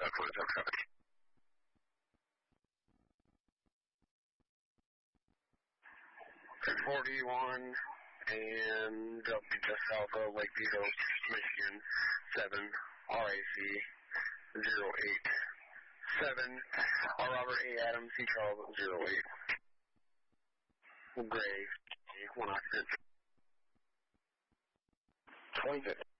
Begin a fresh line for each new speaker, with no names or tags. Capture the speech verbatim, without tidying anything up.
forty-one and up just south of Lake Vito, Michigan, seven R A C zero eight seven R Robert A Adams C Charles zero eight. Gray, one occupant. twenty-fifth.